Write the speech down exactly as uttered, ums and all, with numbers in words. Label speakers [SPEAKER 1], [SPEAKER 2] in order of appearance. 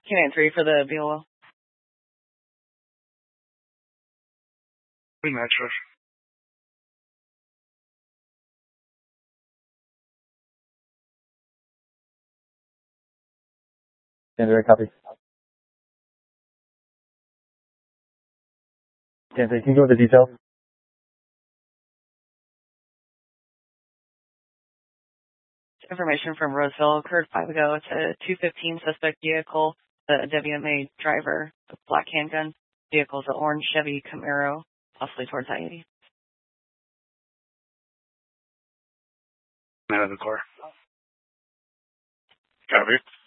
[SPEAKER 1] Can three for the B L O.
[SPEAKER 2] Green match, Rush.
[SPEAKER 3] January copy. January, can you go with the details?
[SPEAKER 1] Information from Roseville occurred five ago. It's a two fifteen suspect vehicle, a W M A driver, a black handgun. Vehicle's an orange Chevy Camaro, possibly towards I eighty.
[SPEAKER 2] Out of the car. Copy.